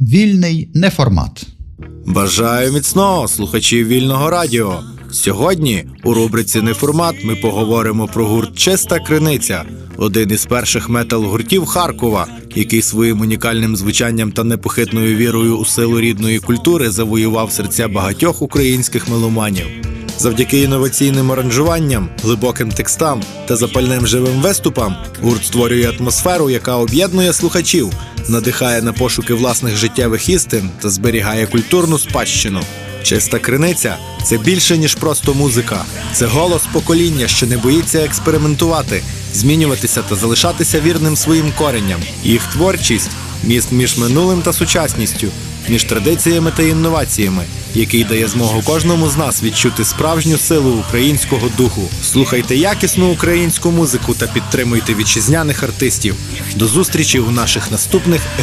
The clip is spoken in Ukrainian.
Вільний неформат. Бажаю міцного, слухачів Вільного радіо. Сьогодні у рубриці «Неформат» ми поговоримо про гурт «Чиста криниця», один із перших метал-гуртів Харкова, який своїм унікальним звучанням та непохитною вірою у силу рідної культури завоював серця багатьох українських меломанів. Завдяки інноваційним аранжуванням, глибоким текстам та запальним живим виступам гурт створює атмосферу, яка об'єднує слухачів, надихає на пошуки власних життєвих істин та зберігає культурну спадщину. «Чиста криниця» – це більше, ніж просто музика. Це голос покоління, що не боїться експериментувати, змінюватися та залишатися вірним своїм коренням. Їх творчість – міст між минулим та сучасністю, між традиціями та інноваціями, який дає змогу кожному з нас відчути справжню силу українського духу. Слухайте якісну українську музику та підтримуйте вітчизняних артистів. До зустрічі у наших наступних